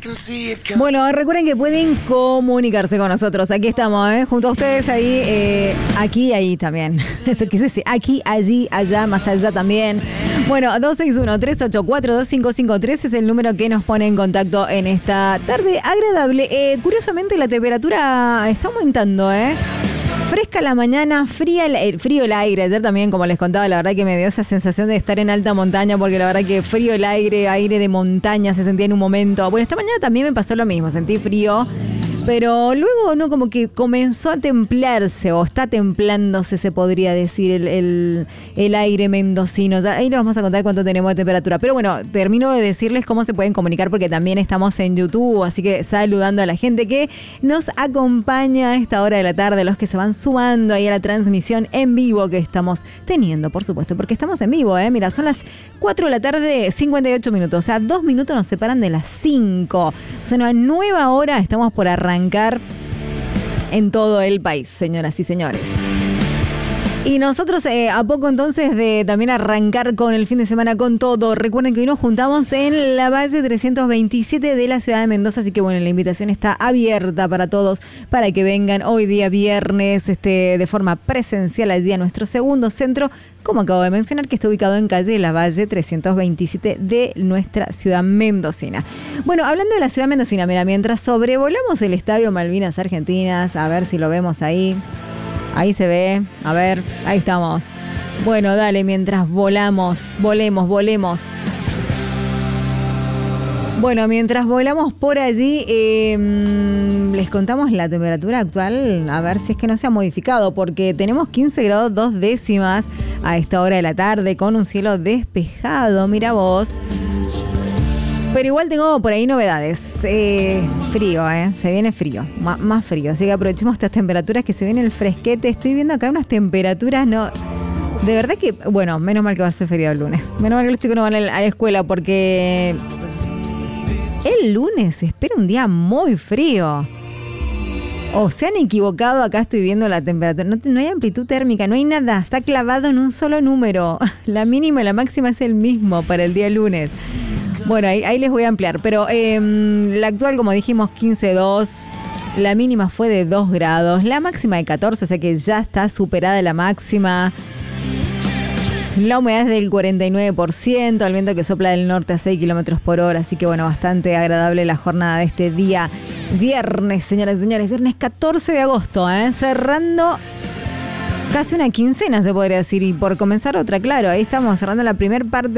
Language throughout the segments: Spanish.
Bueno, recuerden que pueden comunicarse con nosotros. Aquí estamos, junto a ustedes ahí, aquí, ahí también. Eso quise decir, aquí, allí, allá, más allá también. Bueno, 261-384-2553 es el número que nos pone en contacto en esta tarde agradable. Curiosamente la temperatura está aumentando, Fresca la mañana, frío el aire. Ayer también, como les contaba, la verdad que me dio esa sensación de estar en alta montaña, porque la verdad que frío el aire de montaña se sentía en un momento. Bueno, esta mañana también me pasó lo mismo, sentí frío, pero luego no, como que comenzó a templarse, o está templándose, se podría decir, el aire mendocino. Ya, ahí les vamos a contar cuánto tenemos de temperatura. Pero bueno, termino de decirles cómo se pueden comunicar, porque también estamos en YouTube, así que saludando a la gente que nos acompaña a esta hora de la tarde, los que se van sumando ahí a la transmisión en vivo que estamos teniendo, por supuesto, porque estamos en vivo, Mira, son las 4 de la tarde, 58 minutos, o sea, 2 minutos nos separan de las 5. O sea, una nueva hora, estamos por arrancar en todo el país, señoras y señores. Y nosotros a poco entonces de también arrancar con el fin de semana con todo. Recuerden que hoy nos juntamos en la Valle 327 de la ciudad de Mendoza, así que bueno, la invitación está abierta para todos, para que vengan hoy día viernes de forma presencial allí a nuestro segundo centro, como acabo de mencionar, que está ubicado en calle La Valle 327 de nuestra ciudad mendocina. Bueno, hablando de la ciudad mendocina, mira, mientras sobrevolamos el Estadio Malvinas Argentinas, a ver si lo vemos ahí. Ahí se ve, a ver, ahí estamos. Bueno, dale, mientras volemos. Bueno, mientras volamos por allí, les contamos la temperatura actual, a ver si es que no se ha modificado, porque tenemos 15 grados 2 décimas a esta hora de la tarde, con un cielo despejado, mira vos. Pero igual tengo por ahí novedades. Frío, se viene frío, más frío. Así que aprovechemos estas temperaturas que se viene el fresquete. Estoy viendo acá unas temperaturas, no... De verdad que, bueno, menos mal que va a ser feriado el lunes. Menos mal que los chicos no van a la escuela, porque el lunes se espera un día muy frío. O se han equivocado, acá estoy viendo la temperatura. No hay amplitud térmica, no hay nada. Está clavado en un solo número. La mínima y la máxima es el mismo para el día lunes. Bueno, ahí les voy a ampliar, pero la actual, como dijimos, 15,2, la mínima fue de 2 grados, la máxima de 14, o sea que ya está superada la máxima. La humedad es del 49%, el viento que sopla del norte a 6 kilómetros por hora, así que bueno, bastante agradable la jornada de este día viernes, señoras y señores, viernes 14 de agosto, cerrando casi una quincena, se podría decir, y por comenzar otra, claro, ahí estamos cerrando la primer parte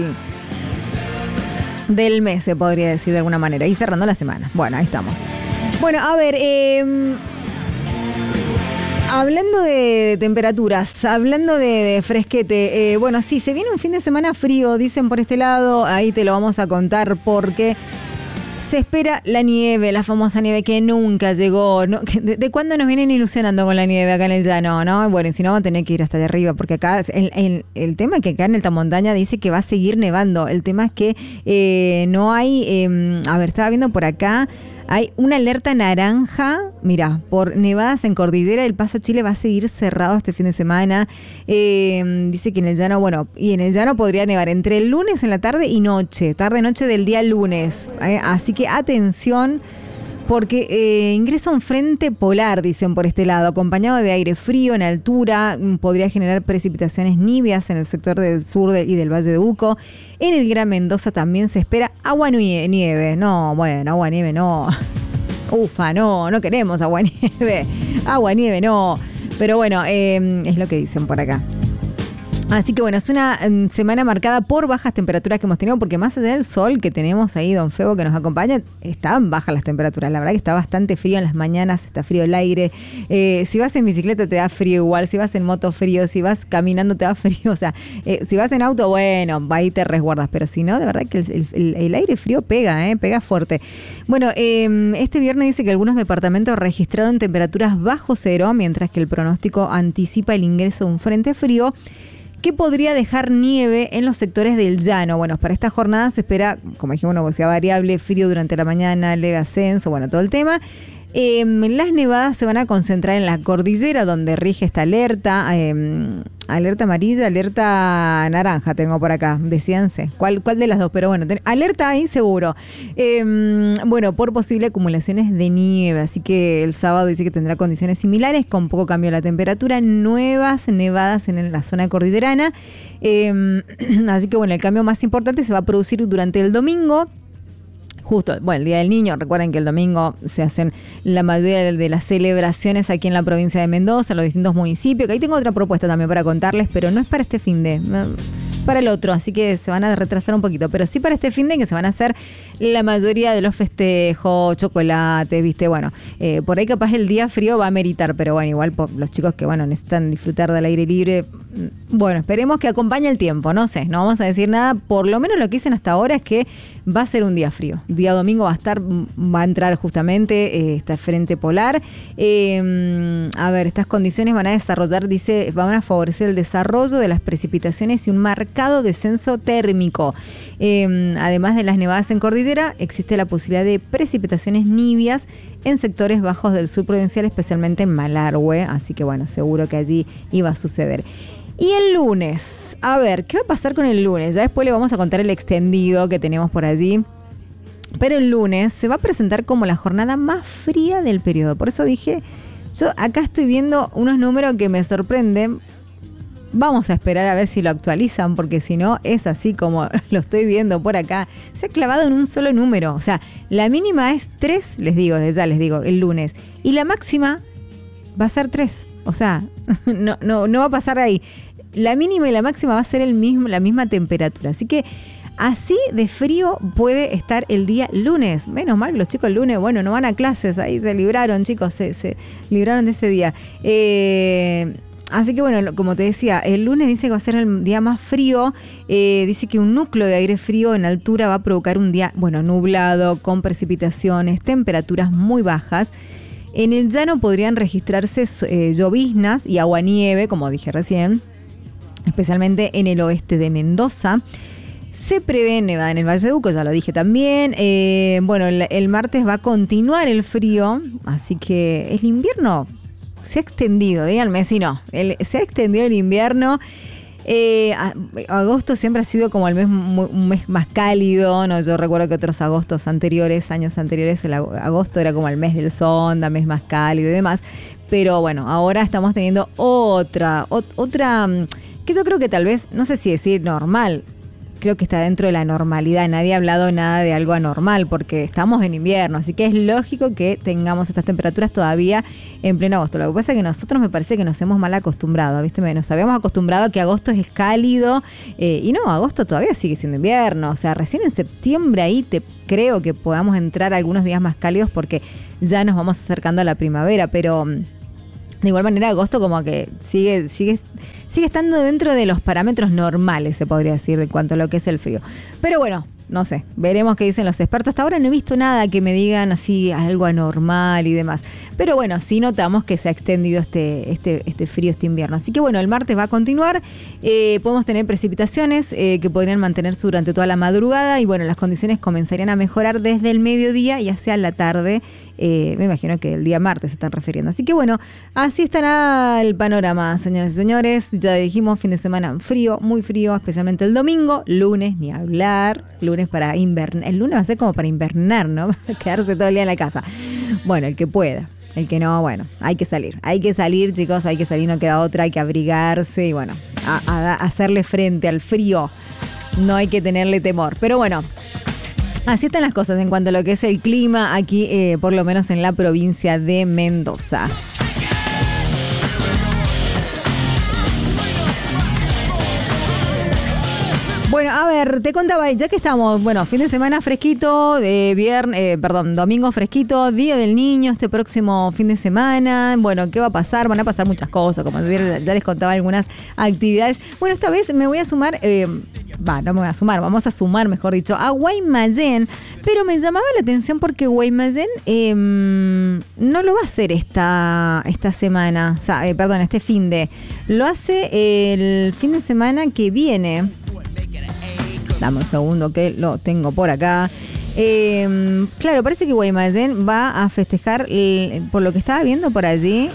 del mes, se podría decir de alguna manera, y cerrando la semana. Bueno, ahí estamos. Bueno, a ver, hablando de temperaturas, hablando de fresquete, bueno, sí, se viene un fin de semana frío, dicen por este lado, ahí te lo vamos a contar porque se espera la nieve, la famosa nieve que nunca llegó. ¿No? ¿De cuándo nos vienen ilusionando con la nieve acá en el llano? ¿No? Bueno, y si no, van a tener que ir hasta allá arriba, porque acá el tema es que acá en alta montaña dice que va a seguir nevando. El tema es que no hay, a ver, estaba viendo por acá, hay una alerta naranja, mira, por nevadas en Cordillera del Paso Chile va a seguir cerrado este fin de semana. Dice que en el llano, bueno, y en el llano podría nevar entre el lunes en la tarde y noche, tarde-noche del día lunes. Así que atención, porque ingresa un frente polar, dicen por este lado, acompañado de aire frío en altura, podría generar precipitaciones níveas en el sector del sur y del Valle de Uco. En el Gran Mendoza también se espera agua-nieve. No, bueno, agua-nieve no. Ufa, no queremos agua-nieve. Agua-nieve no. Pero bueno, es lo que dicen por acá. Así que bueno, es una semana marcada por bajas temperaturas que hemos tenido, porque más allá del sol que tenemos ahí, don Febo, que nos acompaña, están bajas las temperaturas. La verdad que está bastante frío en las mañanas, está frío el aire. Si vas en bicicleta te da frío igual, si vas en moto frío, si vas caminando te da frío. O sea, si vas en auto, bueno, ahí te resguardas, pero si no, de verdad que el aire frío pega fuerte. Bueno, este viernes dice que algunos departamentos registraron temperaturas bajo cero, mientras que el pronóstico anticipa el ingreso de un frente frío que podría dejar nieve en los sectores del llano. Bueno, para esta jornada se espera, como dijimos, una nubosidad variable, frío durante la mañana, leve ascenso, bueno, todo el tema. Las nevadas se van a concentrar en la cordillera, donde rige esta alerta. Alerta amarilla, alerta naranja tengo por acá. Decíanse. ¿Cuál de las dos? Pero bueno, alerta ahí seguro. Bueno, por posible acumulaciones de nieve. Así que el sábado dice que tendrá condiciones similares, con poco cambio de la temperatura. Nuevas nevadas en la zona cordillerana. Así que bueno, el cambio más importante se va a producir durante el domingo. Justo, bueno, el Día del Niño, recuerden que el domingo se hacen la mayoría de las celebraciones aquí en la provincia de Mendoza, en los distintos municipios, que ahí tengo otra propuesta también para contarles, pero no es para este finde, para el otro, así que se van a retrasar un poquito, pero sí para este finde, que se van a hacer la mayoría de los festejos, chocolates, viste, bueno, por ahí capaz el día frío va a meritar, pero bueno, igual los chicos que, bueno, necesitan disfrutar del aire libre, bueno, esperemos que acompañe el tiempo, no sé, no vamos a decir nada, por lo menos lo que dicen hasta ahora es que va a ser un día frío. Día domingo va a entrar justamente esta frente polar. A ver, estas condiciones van a desarrollar, dice, van a favorecer el desarrollo de las precipitaciones y un marcado descenso térmico. Además de las nevadas en cordillera, existe la posibilidad de precipitaciones nivias en sectores bajos del sur provincial, especialmente en Malargüe. Así que bueno, seguro que allí iba a suceder. Y el lunes, a ver, ¿qué va a pasar con el lunes? Ya después le vamos a contar el extendido que tenemos por allí. Pero el lunes se va a presentar como la jornada más fría del periodo. Por eso dije, yo acá estoy viendo unos números que me sorprenden. Vamos a esperar a ver si lo actualizan, porque si no, es así como lo estoy viendo por acá. Se ha clavado en un solo número. O sea, la mínima es 3, desde ya les digo, el lunes. Y la máxima va a ser 3. O sea, no va a pasar ahí. La mínima y la máxima va a ser la misma temperatura. Así que así de frío puede estar el día lunes. Menos mal que los chicos el lunes, bueno, no van a clases. Ahí se libraron, chicos, se libraron de ese día. Así que bueno, como te decía, el lunes dice que va a ser el día más frío. Dice que un núcleo de aire frío en altura va a provocar un día, bueno, nublado, con precipitaciones, temperaturas muy bajas. En el llano podrían registrarse lloviznas y aguanieve, como dije recién, especialmente en el oeste de Mendoza. Se prevé nevada en el Valle de Uco, ya lo dije también. Bueno, el martes va a continuar el frío, así que el invierno se ha extendido, díganme si no. Se ha extendido el invierno. Agosto siempre ha sido como un mes más cálido, ¿no? Yo recuerdo que otros años anteriores, el agosto era como el mes del sonda, mes más cálido y demás. Pero bueno, ahora estamos teniendo otra que yo creo que tal vez, no sé si decir normal, creo que está dentro de la normalidad. Nadie ha hablado nada de algo anormal porque estamos en invierno, así que es lógico que tengamos estas temperaturas todavía en pleno agosto. Lo que pasa es que nosotros me parece que nos hemos mal acostumbrado, ¿viste? Nos habíamos acostumbrado a que agosto es cálido y no, agosto todavía sigue siendo invierno. O sea, recién en septiembre ahí creo que podamos entrar algunos días más cálidos porque ya nos vamos acercando a la primavera, pero de igual manera agosto como que sigue estando dentro de los parámetros normales, se podría decir, en cuanto a lo que es el frío. Pero bueno, no sé, veremos qué dicen los expertos. Hasta ahora no he visto nada que me digan así algo anormal y demás. Pero bueno, sí notamos que se ha extendido este frío, este invierno. Así que bueno, el martes va a continuar. Podemos tener precipitaciones que podrían mantenerse durante toda la madrugada. Y bueno, las condiciones comenzarían a mejorar desde el mediodía y hacia la tarde. Me imagino que el día martes se están refiriendo. Así que bueno, así estará el panorama, señoras y señores. Ya dijimos, fin de semana frío, muy frío, especialmente el domingo. Lunes, ni hablar. Lunes para invernar. El lunes va a ser como para invernar, ¿no? Quedarse todo el día en la casa. Bueno, el que pueda. El que no, bueno, hay que salir, chicos, hay que salir, no queda otra, hay que abrigarse y bueno, a hacerle frente al frío, no hay que tenerle temor. Pero bueno, así están las cosas en cuanto a lo que es el clima aquí, por lo menos en la provincia de Mendoza. Bueno, a ver, te contaba, ya que estamos, bueno, fin de semana fresquito, domingo fresquito, Día del Niño, este próximo fin de semana. Bueno, ¿qué va a pasar? Van a pasar muchas cosas, como decir, ya les contaba algunas actividades. Bueno, esta vez me voy a sumar, vamos a sumar, mejor dicho, a Guaymallén, pero me llamaba la atención porque Guaymallén no lo va a hacer esta semana, o sea, este fin de, lo hace el fin de semana que viene. Dame un segundo que lo tengo por acá. Claro, parece que Guaymallén va a festejar, por lo que estaba viendo por allí,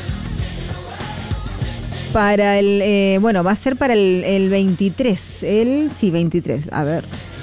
para el, va a ser para el 23, sí, 23, a ver.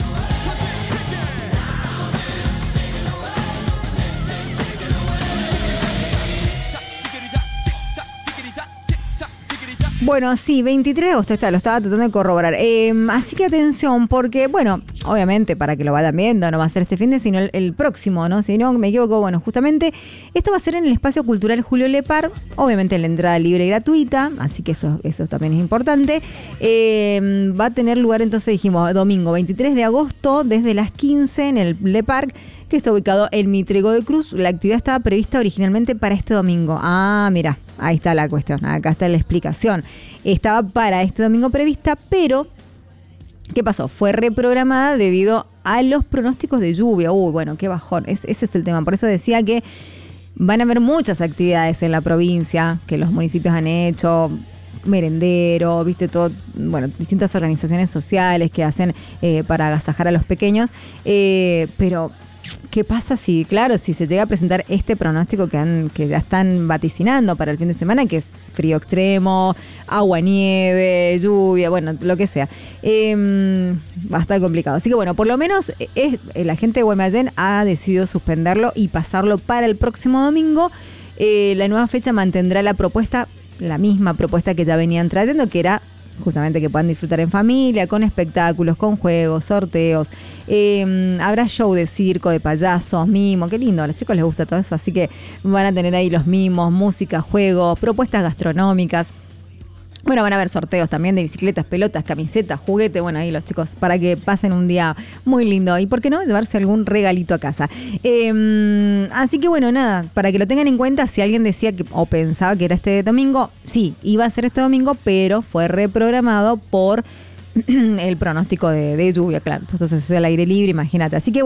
Bueno, sí, 23 de agosto lo estaba tratando de corroborar. Así que atención, porque, obviamente, para que lo vayan viendo, no va a ser este fin de, sino el próximo, ¿no? Si no me equivoco, justamente esto va a ser en el Espacio Cultural Julio Lepar, obviamente la entrada libre y gratuita, así que eso también es importante. Va a tener lugar, entonces dijimos, domingo 23 de agosto, desde las 15 en el Le Parc, que está ubicado en Mitre y Godoy Cruz. La actividad estaba prevista originalmente para este domingo. Ah, mira, ahí está la cuestión, acá está la explicación. Estaba para este domingo prevista, pero ¿qué pasó? Fue reprogramada debido a los pronósticos de lluvia. Bueno, qué bajón. Ese es el tema. Por eso decía que van a haber muchas actividades en la provincia que los municipios han hecho. Merendero, viste, todo, distintas organizaciones sociales que hacen para agasajar a los pequeños. Pero ¿qué pasa si se llega a presentar este pronóstico que ya están vaticinando para el fin de semana, que es frío extremo, agua, nieve, lluvia, lo que sea? Va a estar complicado. Así que por lo menos la gente de Guaymallén ha decidido suspenderlo y pasarlo para el próximo domingo. La nueva fecha mantendrá la misma propuesta que ya venían trayendo, que era justamente que puedan disfrutar en familia, con espectáculos, con juegos, sorteos. Habrá show de circo, de payasos, mimos. Qué lindo, a los chicos les gusta todo eso, así que van a tener ahí los mimos, música, juegos, propuestas gastronómicas. Van a haber sorteos también de bicicletas, pelotas, camisetas, juguetes. Ahí los chicos, para que pasen un día muy lindo. Y por qué no, llevarse algún regalito a casa. Así que nada, para que lo tengan en cuenta, si alguien decía o pensaba que era este domingo, sí, iba a ser este domingo, pero fue reprogramado por el pronóstico de lluvia, claro. Entonces es al aire libre, imagínate. Así que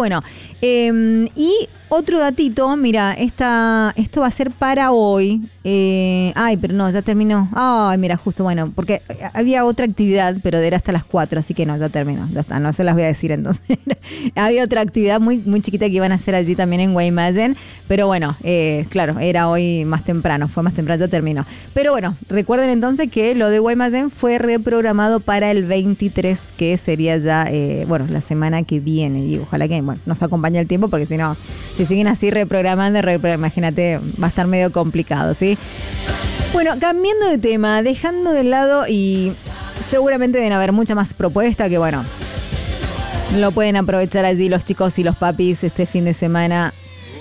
y otro datito, mira, esto va a ser para hoy. Pero no, ya terminó. Mira, justo, porque había otra actividad, pero era hasta las 4, así que no, ya terminó. Ya está, no se las voy a decir entonces. Había otra actividad muy, muy chiquita que iban a hacer allí también en Guaymallén, pero claro, era hoy más temprano, ya terminó. Pero recuerden entonces que lo de Guaymallén fue reprogramado para el 23, que sería ya, la semana que viene. Y ojalá que, nos acompañe el tiempo, porque si no, si siguen así reprogramando, imagínate, va a estar medio complicado, ¿sí? Cambiando de tema, dejando de lado, y seguramente deben haber muchas más propuestas que, lo pueden aprovechar allí los chicos y los papis este fin de semana.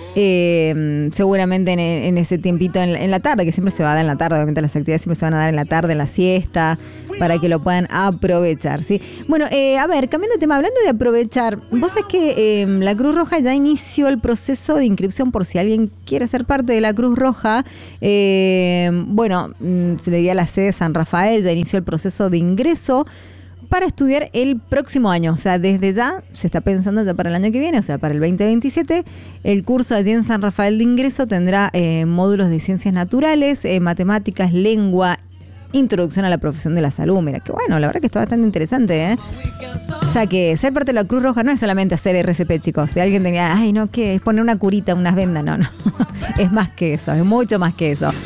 Seguramente en ese tiempito en la tarde, que siempre se va a dar en la tarde, obviamente las actividades siempre se van a dar en la tarde, en la siesta, para que lo puedan aprovechar, ¿sí? Cambiando de tema, hablando de aprovechar, vos sabés que la Cruz Roja ya inició el proceso de inscripción por si alguien quiere ser parte de la Cruz Roja. Se le dio a la sede de San Rafael, ya inició el proceso de ingreso para estudiar el próximo año. O sea, desde ya se está pensando ya para el año que viene, o sea, para el 2027. El curso allí en San Rafael de ingreso tendrá módulos de ciencias naturales, matemáticas, lengua, introducción a la profesión de la salud. Mira, que la verdad que está bastante interesante, ¿eh? O sea, que ser parte de la Cruz Roja no es solamente hacer RCP, chicos. Si alguien tenía, ¿qué? Es poner una curita, unas vendas. No. Es más que eso, es mucho más que eso.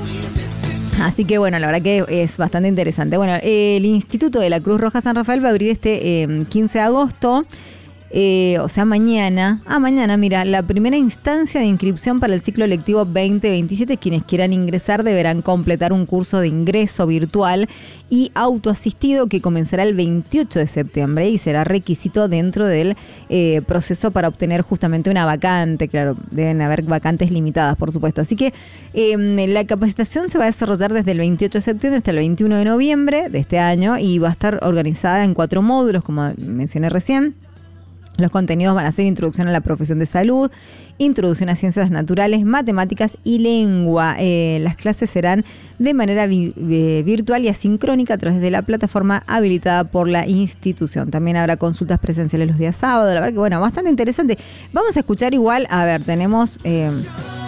Así que la verdad que es bastante interesante. El Instituto de la Cruz Roja San Rafael va a abrir este 15 de agosto, o sea, mañana. Mañana, mira, la primera instancia de inscripción para el ciclo lectivo 2027. Quienes quieran ingresar deberán completar un curso de ingreso virtual y autoasistido que comenzará el 28 de septiembre y será requisito dentro del proceso para obtener justamente una vacante. Claro, deben haber vacantes limitadas, por supuesto. Así que la capacitación se va a desarrollar desde el 28 de septiembre hasta el 21 de noviembre de este año y va a estar organizada en 4 módulos, como mencioné recién. Los contenidos van a ser introducción a la profesión de salud, introducción a ciencias naturales, matemáticas y lengua. Las clases serán de manera virtual y asincrónica a través de la plataforma habilitada por la institución. También habrá consultas presenciales los días sábados. La verdad que bastante interesante. Vamos a escuchar igual, tenemos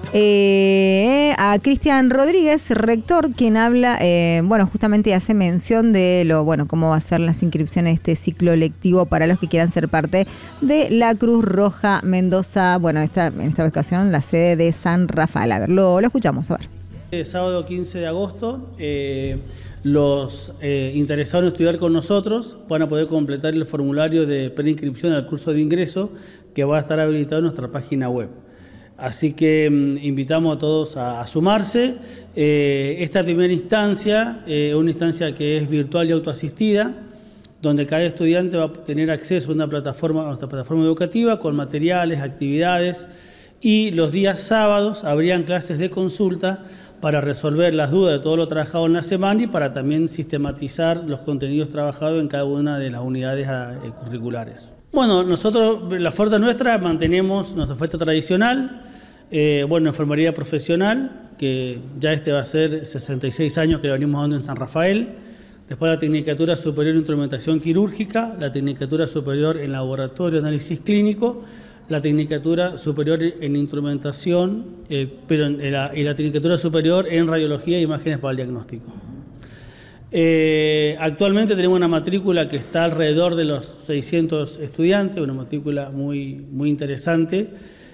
A Cristian Rodríguez, rector, quien habla, justamente hace mención de cómo va a ser las inscripciones de este ciclo lectivo para los que quieran ser parte de la Cruz Roja Mendoza, en esta ocasión la sede de San Rafael. A ver, lo escuchamos, a ver. Sábado 15 de agosto, los interesados en estudiar con nosotros van a poder completar el formulario de preinscripción al curso de ingreso que va a estar habilitado en nuestra página web. Así que invitamos a todos a sumarse. Esta primera instancia es una instancia que es virtual y autoasistida, donde cada estudiante va a tener acceso a nuestra plataforma educativa con materiales, actividades, y los días sábados habrían clases de consulta para resolver las dudas de todo lo trabajado en la semana y para también sistematizar los contenidos trabajados en cada una de las unidades curriculares. Bueno, nosotros, la oferta nuestra, mantenemos nuestra oferta tradicional, enfermería profesional, que ya va a ser 66 años que lo venimos dando en San Rafael. Después la Tecnicatura Superior en Instrumentación Quirúrgica, la Tecnicatura Superior en Laboratorio de Análisis Clínico, la Tecnicatura Superior en Instrumentación, y la Tecnicatura Superior en Radiología e Imágenes para el Diagnóstico. Actualmente tenemos una matrícula que está alrededor de los 600 estudiantes, una matrícula muy, muy interesante.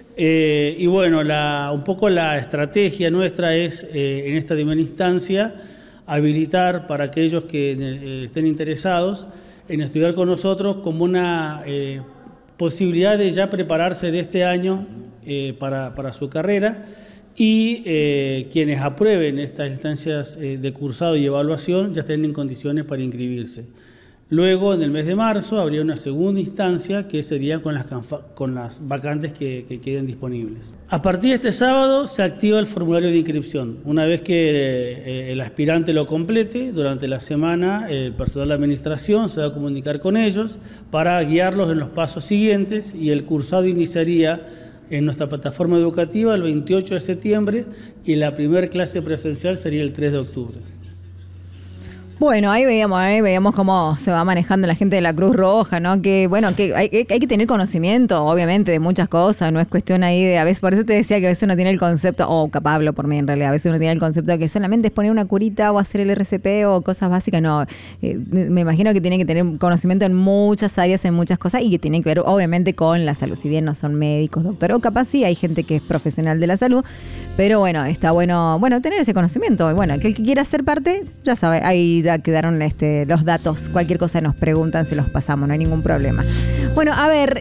Un poco la estrategia nuestra es, en esta primera instancia, habilitar para aquellos que estén interesados en estudiar con nosotros como una posibilidad de ya prepararse de este año para su carrera, y quienes aprueben estas instancias de cursado y evaluación ya estén en condiciones para inscribirse. Luego, en el mes de marzo, habría una segunda instancia que sería con las vacantes que queden disponibles. A partir de este sábado se activa el formulario de inscripción. Una vez que el aspirante lo complete, durante la semana el personal de administración se va a comunicar con ellos para guiarlos en los pasos siguientes, y el cursado iniciaría en nuestra plataforma educativa el 28 de septiembre y la primera clase presencial sería el 3 de octubre. Bueno, ahí veíamos cómo se va manejando la gente de la Cruz Roja, ¿no? Que hay que tener conocimiento, obviamente, de muchas cosas, no es cuestión ahí de, a veces, por eso te decía que a veces uno tiene el concepto, Pablo por mí en realidad, a veces uno tiene el concepto de que solamente es poner una curita o hacer el RCP o cosas básicas, no, me imagino que tiene que tener conocimiento en muchas áreas, en muchas cosas, y que tiene que ver, obviamente, con la salud, si bien no son médicos, doctores, o capaz sí hay gente que es profesional de la salud, pero está bueno tener ese conocimiento, y aquel que quiera ser parte, ya sabe, ahí ya quedaron los datos. Cualquier cosa nos preguntan, se los pasamos, no hay ningún problema. Bueno, a ver,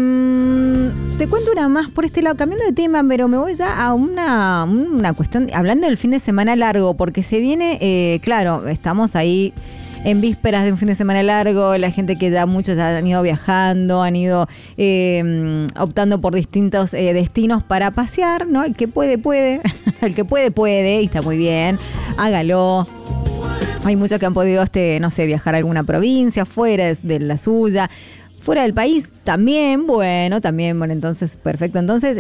te cuento una más por este lado, cambiando de tema, pero me voy ya a una cuestión, hablando del fin de semana largo, porque se viene, claro, estamos ahí en vísperas de un fin de semana largo, la gente que muchos ya han ido viajando, han ido optando por distintos destinos para pasear, ¿no? El que puede, el que puede, y está muy bien, hágalo. Hay muchos que han podido, viajar a alguna provincia, fuera de la suya, fuera del país también, entonces, perfecto. Entonces,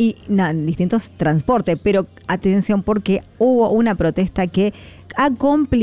distintos transportes, pero atención porque hubo una protesta que ha complicado